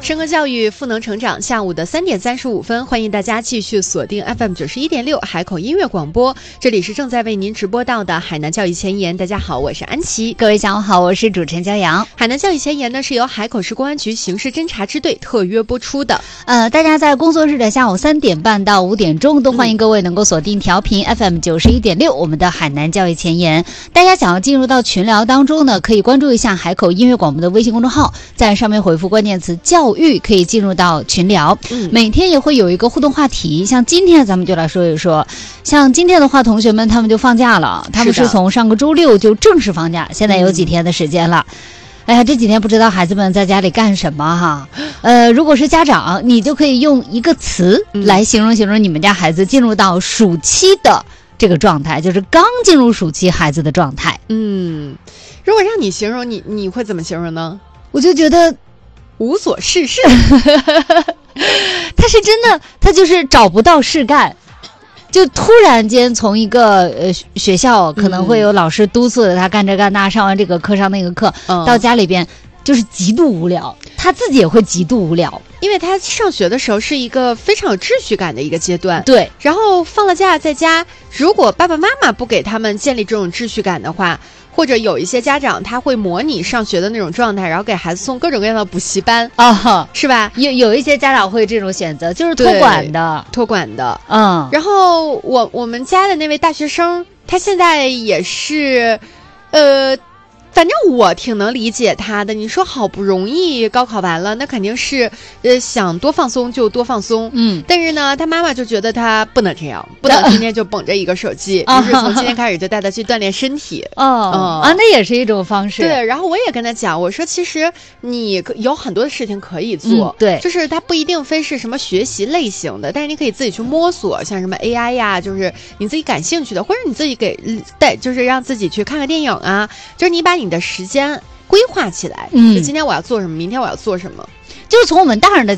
深耕教育，赋能成长。下午的3点35分，欢迎大家继续锁定 FM 91.6海口音乐广播。这里是正在为您直播到的海南教育前沿。大家好，我是安琪。 各位下午好，我是主持人焦阳。 海南教育前沿呢是由海口市公安局刑事侦查支队特约播出的。 大家在工作日的下午3点半到5点钟，都欢迎各位能够锁定调频 FM 91.6，我们的海南教育前沿。大家想要进入到群聊当中呢，可以关注一下海口音乐广播的微信公众号，在上面回复关键词教育，可以进入到群聊。每天也会有一个互动话题，像今天咱们就来说一说，像今天的话，同学们他们就放假了，他们是从上个周六就正式放假，现在有几天的时间了。哎呀，这几天不知道孩子们在家里干什么哈。如果是家长，你就可以用一个词来形容你们家孩子进入到暑期的这个状态，就是刚进入暑期孩子的状态。 如果让你形容，你会怎么形容呢？ 我就觉得无所事事。 他是真的，他就是找不到事干。就突然间从一个学校可能会有老师督促着他干这干那，上完这个课上那个课，到家里边就是极度无聊，他自己也会极度无聊， 因为他上学的时候是一个非常有秩序感的一个阶段。 对， 然后放了假在家，如果爸爸妈妈不给他们建立这种秩序感的话，或者有一些家长他会模拟上学的那种状态，然后给孩子送各种各样的补习班是吧？ 有一些家长会这种选择，就是托管的。 然后我们家的那位大学生，他现在也是反正我挺能理解他的。你说好不容易高考完了，那肯定是想多放松就多放松。但是呢，他妈妈就觉得他不能这样，不能天天就捧着一个手机，就是从今天开始就带他去锻炼身体。 那也是一种方式。 对，然后我也跟他讲，我说其实你有很多的事情可以做， 对， 就是它不一定非是什么学习类型的，但是你可以自己去摸索，像什么 AI 呀，就是你自己感兴趣的，或者你自己就是让自己去看看电影啊，就是你把你的时间规划起来，就今天我要做什么，明天我要做什么， 就是从我们大人的